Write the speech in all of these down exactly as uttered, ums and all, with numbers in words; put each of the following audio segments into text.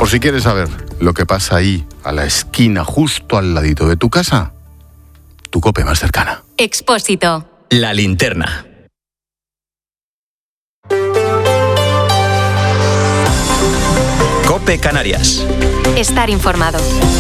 Por si quieres saber lo que pasa ahí, a la esquina, justo al ladito de tu casa, tu COPE más cercana. Expósito. La linterna. COPE Canarias. Estar informado.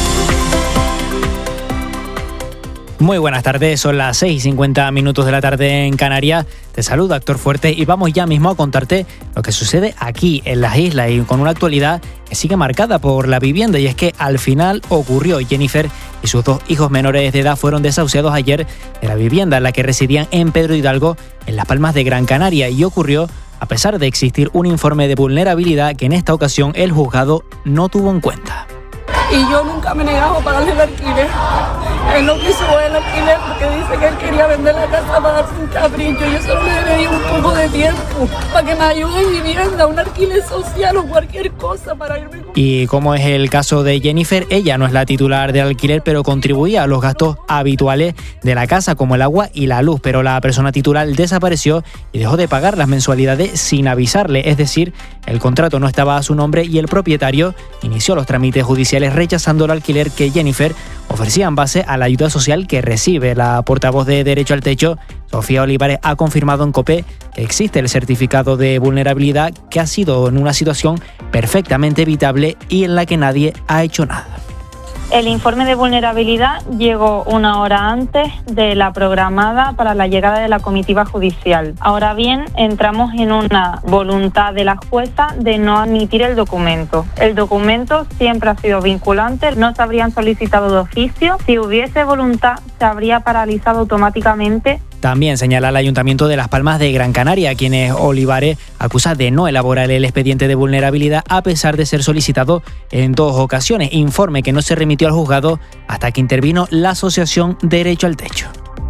Muy buenas tardes, son las seis y cincuenta minutos de la tarde en Canarias. Te saluda Héctor Fuerte y vamos ya mismo a contarte lo que sucede aquí en las islas y con una actualidad que sigue marcada por la vivienda, y es que al final ocurrió. Jennifer y sus dos hijos menores de edad fueron desahuciados ayer de la vivienda en la que residían en Pedro Hidalgo, en Las Palmas de Gran Canaria, y ocurrió a pesar de existir un informe de vulnerabilidad que en esta ocasión el juzgado no tuvo en cuenta. Y yo nunca me he negado a pagarle el alquiler. Él no quiso el alquiler porque dice que él quería vender la casa para darse un capricho. Yo solo le pedí un poco de tiempo para que me ayude en vivienda, un alquiler social o cualquier cosa para irme con... Y como es el caso de Jennifer, ella no es la titular del alquiler, pero contribuía a los gastos habituales de la casa, como el agua y la luz. Pero la persona titular desapareció y dejó de pagar las mensualidades sin avisarle. Es decir, el contrato no estaba a su nombre y el propietario inició los trámites judiciales rechazando el alquiler que Jennifer ofrecía en base a la ayuda social que recibe. La portavoz de Derecho al Techo, Sofía Olivares, ha confirmado en COPE que existe el certificado de vulnerabilidad, que ha sido en una situación perfectamente evitable y en la que nadie ha hecho nada. El informe de vulnerabilidad llegó una hora antes de la programada para la llegada de la comitiva judicial. Ahora bien, entramos en una voluntad de la jueza de no admitir el documento. El documento siempre ha sido vinculante, no se habrían solicitado de oficio. Si hubiese voluntad, se habría paralizado automáticamente. También señala el Ayuntamiento de Las Palmas de Gran Canaria, quienes Olivares acusa de no elaborar el expediente de vulnerabilidad a pesar de ser solicitado en dos ocasiones, informe que no se remitió al juzgado hasta que intervino la Asociación Derecho al Techo.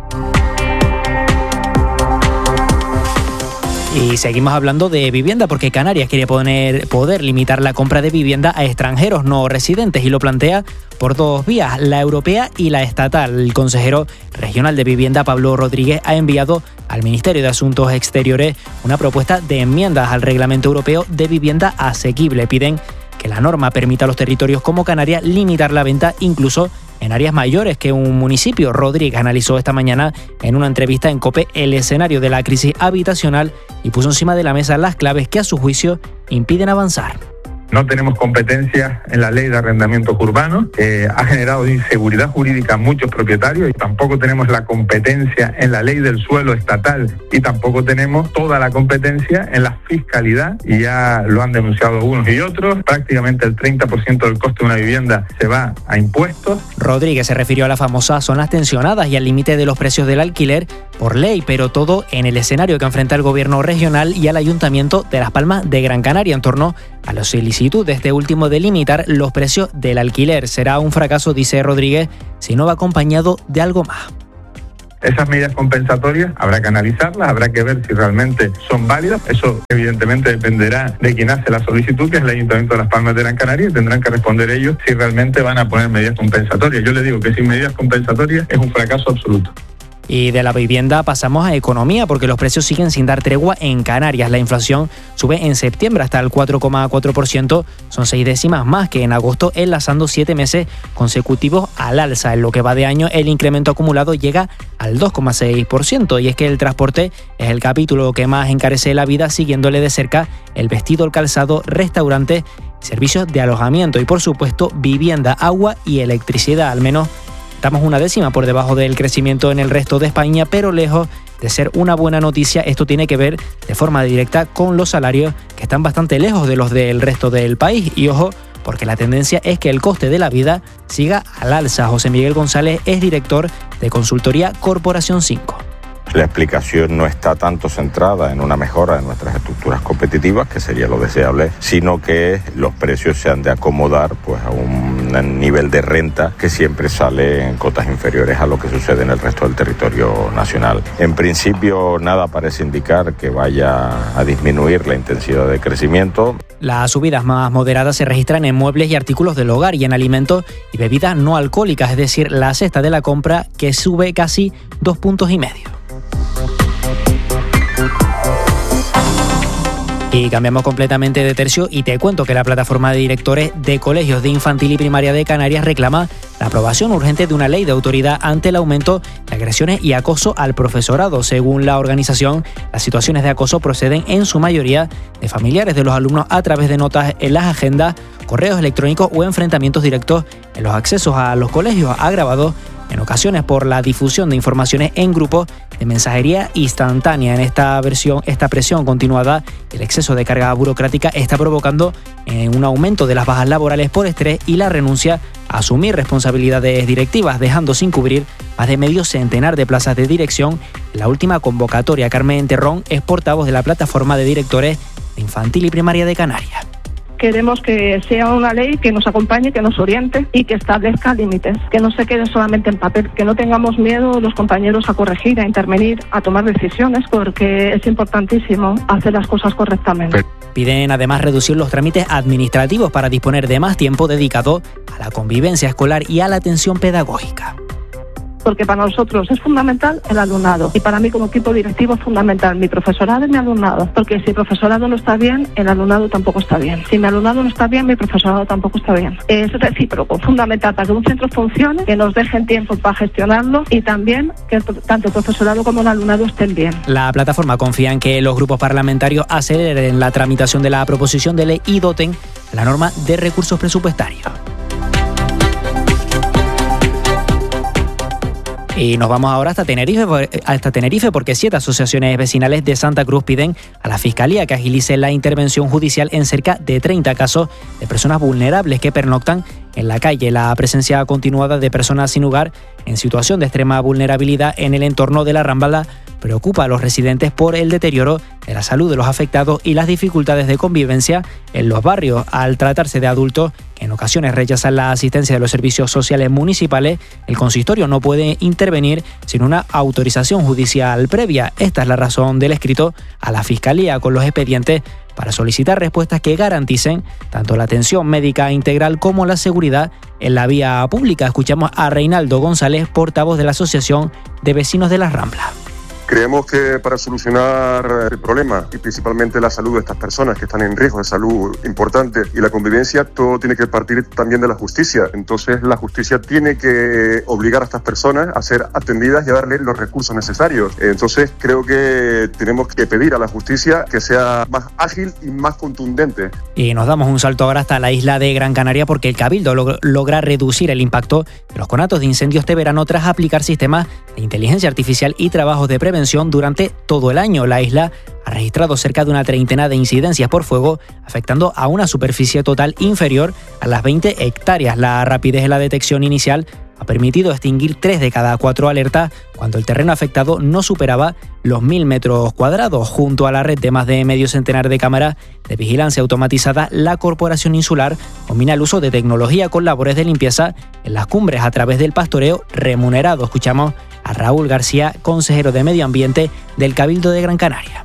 Y seguimos hablando de vivienda porque Canarias quiere poner, poder limitar la compra de vivienda a extranjeros no residentes y lo plantea por dos vías, la europea y la estatal. El consejero regional de Vivienda, Pablo Rodríguez, ha enviado al Ministerio de Asuntos Exteriores una propuesta de enmiendas al Reglamento Europeo de Vivienda Asequible. Piden que la norma permita a los territorios como Canarias limitar la venta incluso en áreas mayores que un municipio. Rodríguez analizó esta mañana en una entrevista en COPE el escenario de la crisis habitacional y puso encima de la mesa las claves que a su juicio impiden avanzar. No tenemos competencias en la ley de arrendamientos urbanos, que ha generado inseguridad jurídica a muchos propietarios, y tampoco tenemos la competencia en la ley del suelo estatal y tampoco tenemos toda la competencia en la fiscalidad, y ya lo han denunciado unos y otros. Prácticamente el treinta por ciento del coste de una vivienda se va a impuestos. Rodríguez se refirió a las famosas zonas tensionadas y al límite de los precios del alquiler por ley, pero todo en el escenario que enfrenta el gobierno regional y al Ayuntamiento de Las Palmas de Gran Canaria en torno a la solicitud de este último de limitar los precios del alquiler. Será un fracaso, dice Rodríguez, si no va acompañado de algo más. Esas medidas compensatorias habrá que analizarlas, habrá que ver si realmente son válidas. Eso evidentemente dependerá de quien hace la solicitud, que es el Ayuntamiento de Las Palmas de Gran Canaria, y tendrán que responder ellos si realmente van a poner medidas compensatorias. Yo les digo que sin medidas compensatorias es un fracaso absoluto. Y de la vivienda pasamos a economía, porque los precios siguen sin dar tregua en Canarias. La inflación sube en septiembre hasta el cuatro coma cuatro por ciento, son seis décimas más que en agosto, enlazando siete meses consecutivos al alza. En lo que va de año, el incremento acumulado llega al dos coma seis por ciento, y es que el transporte es el capítulo que más encarece la vida, siguiéndole de cerca el vestido, el calzado, restaurantes, servicios de alojamiento y, por supuesto, vivienda, agua y electricidad. Al menos estamos una décima por debajo del crecimiento en el resto de España, pero lejos de ser una buena noticia. Esto tiene que ver de forma directa con los salarios, que están bastante lejos de los del resto del país. Y ojo, porque la tendencia es que el coste de la vida siga al alza. José Miguel González es director de consultoría Corporación cinco. La explicación no está tanto centrada en una mejora de nuestras estructuras competitivas, que sería lo deseable, sino que los precios se han de acomodar pues a un nivel de renta que siempre sale en cotas inferiores a lo que sucede en el resto del territorio nacional. En principio, nada parece indicar que vaya a disminuir la intensidad de crecimiento. Las subidas más moderadas se registran en muebles y artículos del hogar y en alimentos y bebidas no alcohólicas, es decir, la cesta de la compra, que sube casi dos puntos y medio. Y cambiamos completamente de tercio y te cuento que la plataforma de directores de colegios de infantil y primaria de Canarias reclama la aprobación urgente de una ley de autoridad ante el aumento de agresiones y acoso al profesorado. Según la organización, las situaciones de acoso proceden en su mayoría de familiares de los alumnos a través de notas en las agendas, correos electrónicos o enfrentamientos directos en los accesos a los colegios, agravados en ocasiones por la difusión de informaciones en grupos de mensajería instantánea. En esta versión, esta presión continuada y el exceso de carga burocrática está provocando eh, un aumento de las bajas laborales por estrés y la renuncia a asumir responsabilidades directivas, dejando sin cubrir más de medio centenar de plazas de dirección. En la última convocatoria, Carmen Terrón es portavoz de la plataforma de directores de infantil y primaria de Canarias. Queremos que sea una ley que nos acompañe, que nos oriente y que establezca límites, que no se quede solamente en papel, que no tengamos miedo los compañeros a corregir, a intervenir, a tomar decisiones, porque es importantísimo hacer las cosas correctamente. Piden además reducir los trámites administrativos para disponer de más tiempo dedicado a la convivencia escolar y a la atención pedagógica. Porque para nosotros es fundamental el alumnado y para mí como equipo directivo es fundamental mi profesorado y mi alumnado, porque si el profesorado no está bien, el alumnado tampoco está bien. Si mi alumnado no está bien, mi profesorado tampoco está bien. Es recíproco, fundamental para que un centro funcione, que nos dejen tiempo para gestionarlo y también que tanto el profesorado como el alumnado estén bien. La plataforma confía en que los grupos parlamentarios aceleren la tramitación de la proposición de ley y doten la norma de recursos presupuestarios. Y nos vamos ahora hasta Tenerife, hasta Tenerife porque siete asociaciones vecinales de Santa Cruz piden a la Fiscalía que agilice la intervención judicial en cerca de treinta casos de personas vulnerables que pernoctan en la calle. La presencia continuada de personas sin hogar en situación de extrema vulnerabilidad en el entorno de la Rambla preocupa a los residentes por el deterioro de la salud de los afectados y las dificultades de convivencia en los barrios. Al tratarse de adultos que en ocasiones rechazan la asistencia de los servicios sociales municipales, el consistorio no puede intervenir sin una autorización judicial previa. Esta es la razón del escrito a la Fiscalía con los expedientes para solicitar respuestas que garanticen tanto la atención médica integral como la seguridad en la vía pública. Escuchamos a Reinaldo González, portavoz de la Asociación de Vecinos de las Ramblas. Creemos que para solucionar el problema y principalmente la salud de estas personas que están en riesgo de salud importante y la convivencia, todo tiene que partir también de la justicia. Entonces la justicia tiene que obligar a estas personas a ser atendidas y a darles los recursos necesarios. Entonces creo que tenemos que pedir a la justicia que sea más ágil y más contundente. Y nos damos un salto ahora hasta la isla de Gran Canaria porque el Cabildo log- logra reducir el impacto de los conatos de incendios de verano tras aplicar sistemas de inteligencia artificial y trabajos de prevención durante todo el año. La isla ha registrado cerca de una treintena de incidencias por fuego, afectando a una superficie total inferior a las veinte hectáreas. La rapidez en la detección inicial ha permitido extinguir tres de cada cuatro alertas cuando el terreno afectado no superaba los mil metros cuadrados. Junto a la red de más de medio centenar de cámaras de vigilancia automatizada, la Corporación Insular combina el uso de tecnología con labores de limpieza en las cumbres a través del pastoreo remunerado. Escuchamos a Raúl García, consejero de Medio Ambiente del Cabildo de Gran Canaria.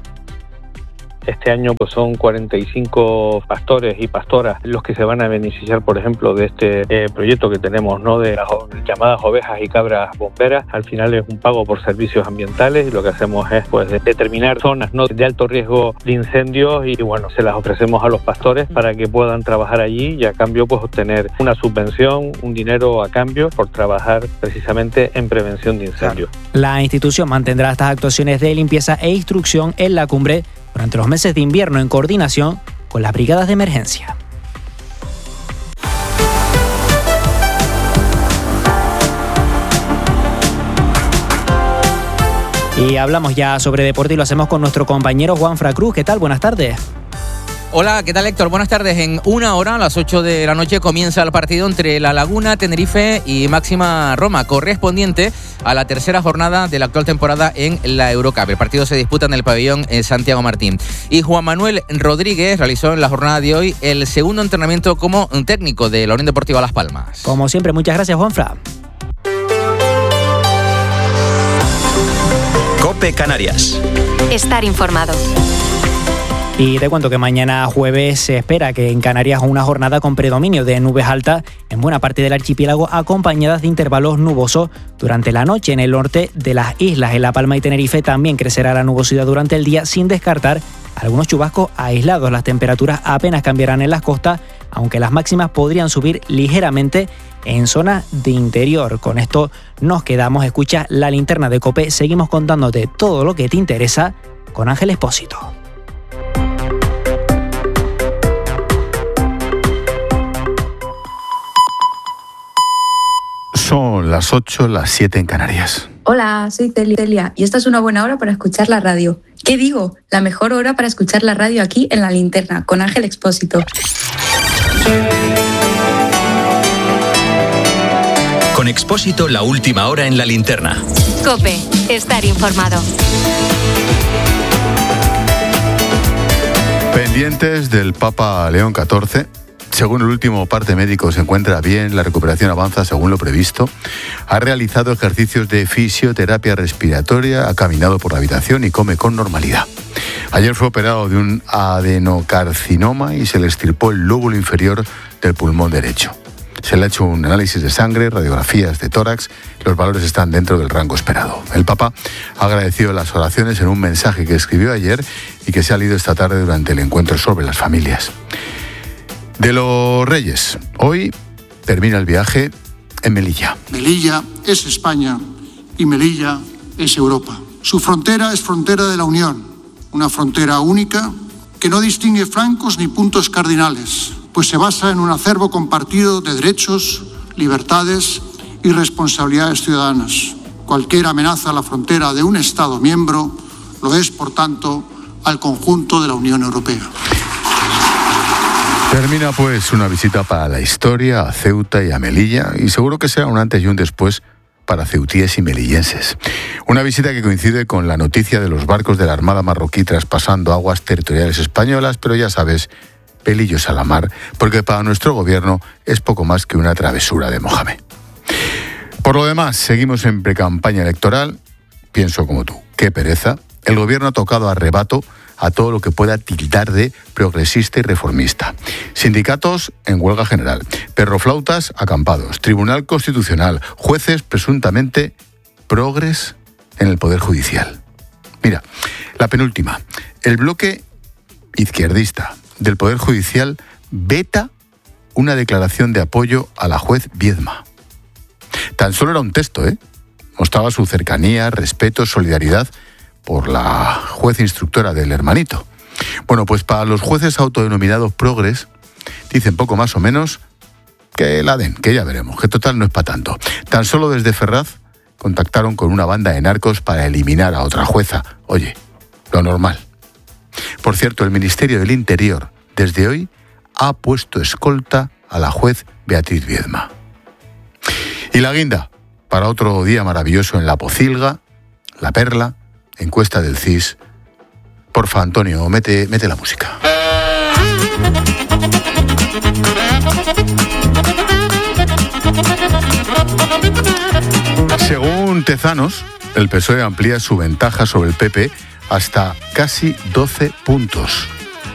Este año pues, son cuarenta y cinco pastores y pastoras los que se van a beneficiar, por ejemplo, de este eh, proyecto que tenemos, ¿no?, de las llamadas ovejas y cabras bomberas. Al final es un pago por servicios ambientales y lo que hacemos es pues determinar zonas, ¿no?, de alto riesgo de incendios y bueno, se las ofrecemos a los pastores para que puedan trabajar allí y a cambio pues obtener una subvención, un dinero a cambio por trabajar precisamente en prevención de incendios. La institución mantendrá estas actuaciones de limpieza e instrucción en la cumbre durante los meses de invierno en coordinación con las brigadas de emergencia. Y hablamos ya sobre deporte y lo hacemos con nuestro compañero Juanfra Cruz. ¿Qué tal? Buenas tardes. Hola, ¿qué tal, Héctor? Buenas tardes. En una hora, a las ocho de la noche, comienza el partido entre La Laguna, Tenerife y Máxima Roma, correspondiente a la tercera jornada de la actual temporada en la Eurocup. El partido se disputa en el pabellón Santiago Martín. Y Juan Manuel Rodríguez realizó en la jornada de hoy el segundo entrenamiento como técnico de la Unión Deportiva Las Palmas. Como siempre, muchas gracias, Juanfra. COPE Canarias. Estar informado. Y te cuento que mañana jueves se espera que en Canarias una jornada con predominio de nubes altas en buena parte del archipiélago, acompañadas de intervalos nubosos durante la noche. En el norte de las islas, en La Palma y Tenerife, también crecerá la nubosidad durante el día, sin descartar algunos chubascos aislados. Las temperaturas apenas cambiarán en las costas, aunque las máximas podrían subir ligeramente en zonas de interior. Con esto nos quedamos. Escucha la linterna de COPE. Seguimos contándote todo lo que te interesa con Ángel Expósito. Son las ocho, las siete en Canarias. Hola, soy Celia y esta es una buena hora para escuchar la radio. ¿Qué digo? La mejor hora para escuchar la radio aquí en La Linterna, con Ángel Expósito. Con Expósito, la última hora en La Linterna. COPE, estar informado. Pendientes del Papa León catorce. Según el último parte médico, se encuentra bien, la recuperación avanza según lo previsto. Ha realizado ejercicios de fisioterapia respiratoria, ha caminado por la habitación y come con normalidad. Ayer fue operado de un adenocarcinoma y se le extirpó el lóbulo inferior del pulmón derecho. Se le ha hecho un análisis de sangre, radiografías de tórax. Los valores están dentro del rango esperado. El Papa ha agradecido las oraciones en un mensaje que escribió ayer y que se ha leído esta tarde durante el encuentro sobre las familias. De los Reyes, hoy termina el viaje en Melilla. Melilla es España y Melilla es Europa. Su frontera es frontera de la Unión, una frontera única que no distingue flancos ni puntos cardinales, pues se basa en un acervo compartido de derechos, libertades y responsabilidades ciudadanas. Cualquier amenaza a la frontera de un Estado miembro lo es, por tanto, al conjunto de la Unión Europea. Termina pues una visita para la historia a Ceuta y a Melilla, y seguro que será un antes y un después para ceutíes y melillenses. Una visita que coincide con la noticia de los barcos de la Armada marroquí traspasando aguas territoriales españolas, pero ya sabes, pelillos a la mar, porque para nuestro gobierno es poco más que una travesura de Mohamed. Por lo demás, seguimos en precampaña electoral. Pienso como tú, qué pereza. El gobierno ha tocado a rebato a todo lo que pueda tildar de progresista y reformista. Sindicatos en huelga general, perroflautas acampados, Tribunal Constitucional, jueces presuntamente progres en el Poder Judicial. Mira, la penúltima. El bloque izquierdista del Poder Judicial veta una declaración de apoyo a la juez Viedma. Tan solo era un texto, ¿eh? Mostraba su cercanía, respeto, solidaridad por la juez instructora del hermanito. Bueno, pues para los jueces autodenominados progres, dicen poco más o menos que la den, que ya veremos, que total no es para tanto. Tan solo desde Ferraz contactaron con una banda de narcos para eliminar a otra jueza. Oye, lo normal. Por cierto, el Ministerio del Interior, desde hoy, ha puesto escolta a la juez Beatriz Viedma. Y la guinda, para otro día maravilloso en La Pocilga, La Perla, encuesta del C I S. Porfa, Antonio, mete, mete la música. Según Tezanos, el P S O E amplía su ventaja sobre el P P hasta casi doce puntos.